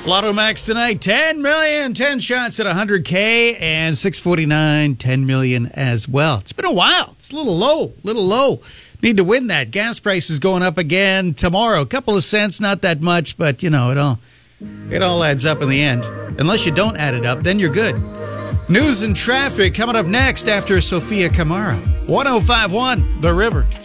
Lotto Max tonight, 10 million, 10 shots at 100K, and 649, 10 million as well. It's been a while. It's a little low. Need to win that. Gas prices going up again tomorrow. A couple of cents, not that much, but, it all adds up in the end. Unless you don't add it up, then you're good. News and traffic coming up next after Sophia Kamara. 105.1 The River.